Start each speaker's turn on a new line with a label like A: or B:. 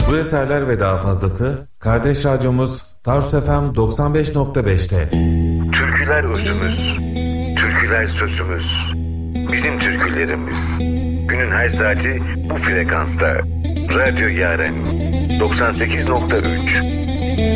A: Bu eserler ve daha fazlası kardeş radyomuz Tarsus FM 95.5'te.
B: Türküler özümüz, türküler sözümüz, bizim türkülerimiz. Günün her saati bu frekansta. Radyo Yaren 98.3.